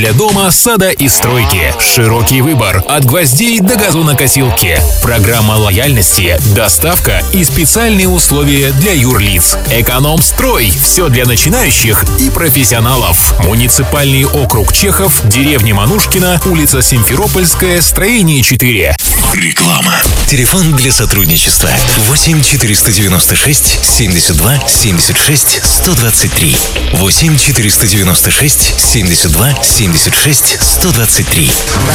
для дома, сада и стройки. Широкий выбор от гвоздей до газонокосилки. Программа лояльности, доставка и специальные условия для юрлиц. Экономстрой. Все для начинающих и профессионалов. Муниципальный округ Чехов, деревня Манушкина, улица Симферопольская, строение 4. Реклама. Телефон для сотрудничества 8 496 72 76 123. 8 496 72 76 123.